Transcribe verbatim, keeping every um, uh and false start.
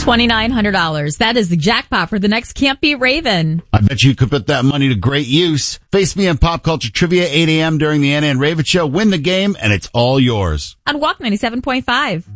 twenty-nine hundred dollars. That is the jackpot for the next Can't Beat Raven. I bet you could put that money to great use. Face me in Pop Culture Trivia, eight a.m. during the Anna and Raven Show. Win the game, and it's all yours. On Walk ninety-seven point five.